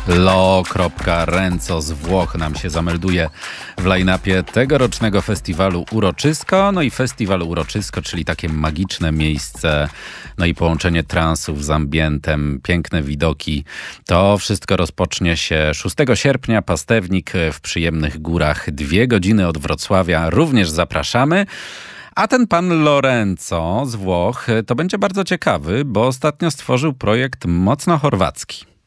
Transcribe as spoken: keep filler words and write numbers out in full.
Lo.Renzo z Włoch nam się zamelduje w line-upie tegorocznego festiwalu Uroczysko. No i festiwal Uroczysko, czyli takie magiczne miejsce, no i połączenie transów z ambientem, piękne widoki. To wszystko rozpocznie się szóstego sierpnia, Pastewnik w przyjemnych górach, dwie godziny od Wrocławia. Również zapraszamy. A ten pan Lorenzo z Włoch to będzie bardzo ciekawy, bo ostatnio stworzył projekt mocno chorwacki.